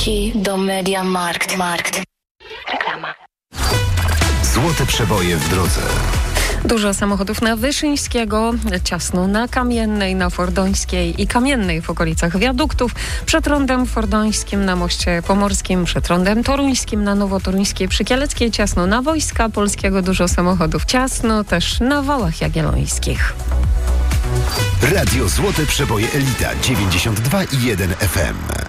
Leci do Mediamarkt. Reklama. Złote przeboje w drodze. Dużo samochodów na Wyszyńskiego, ciasno na Kamiennej, na Fordońskiej i Kamiennej w okolicach wiaduktów, przed rondem fordońskim na Moście Pomorskim, przed rondem toruńskim na Nowotoruńskiej przy Kieleckiej, ciasno na Wojska Polskiego, dużo samochodów, ciasno też na Wałach Jagiellońskich. Radio Złote Przeboje Elita 92,1 FM.